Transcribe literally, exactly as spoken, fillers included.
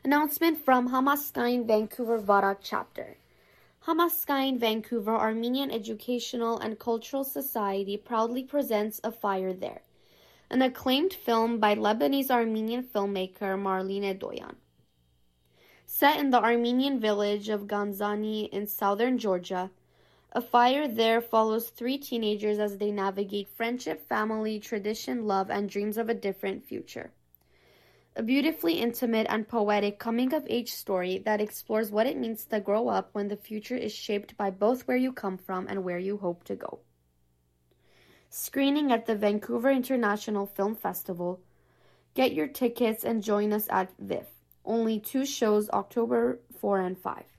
Announcement from Hamaskain Vancouver Varak Chapter. Hamaskain Vancouver Armenian Educational and Cultural Society proudly presents A Fire There, an acclaimed film by Lebanese-Armenian filmmaker Marlene Doyan. Set in the Armenian village of Ganzani in southern Georgia, A Fire There follows three teenagers as they navigate friendship, family, tradition, love, and dreams of a different future. A beautifully intimate and poetic coming-of-age story that explores what it means to grow up when the future is shaped by both where you come from and where you hope to go. Screening at the Vancouver International Film Festival. Get your tickets and join us at V I F. Only two shows, October fourth and fifth.